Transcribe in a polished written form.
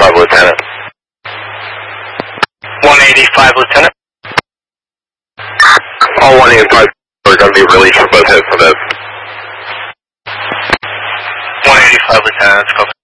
185, Lieutenant. 185, Lieutenant. All 185 are going to be released for both hits for this. 185, Lieutenant. Let's go.